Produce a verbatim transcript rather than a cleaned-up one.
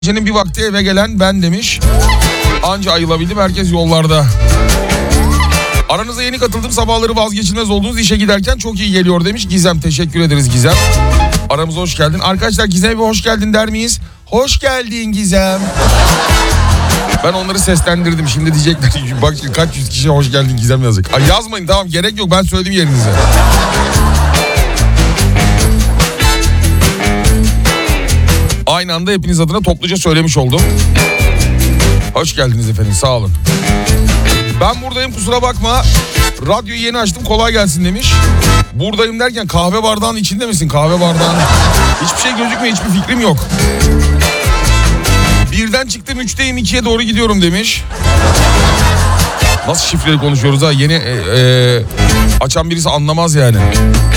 Gecenin bir vakti eve gelen ben demiş. Anca ayılabildim, herkes yollarda. Aranıza yeni katıldım, sabahları vazgeçilmez olduğunuz işe giderken çok iyi geliyor demiş Gizem. Teşekkür ederiz Gizem. Aramıza hoş geldin. Arkadaşlar Gizem'e bir hoş geldin der miyiz? Hoş geldin Gizem. Ben onları seslendirdim, şimdi diyecekler bak kaç yüz kişi hoş geldin Gizem yazacak. Ay yazmayın, tamam, gerek yok, ben söyledim yerinize. Aynı anda hepiniz adına topluca söylemiş oldum. Hoş geldiniz efendim, sağ olun. Ben buradayım, kusura bakma. Radyoyu yeni açtım, kolay gelsin demiş. Buradayım derken kahve bardağının içinde misin? Kahve bardağının. Hiçbir şey gözükmüyor, hiçbir fikrim yok. Birden çıktım, üçteyim, ikiye doğru gidiyorum demiş. Nasıl şifreli konuşuyoruz ha? Yeni e, e, açan birisi anlamaz yani.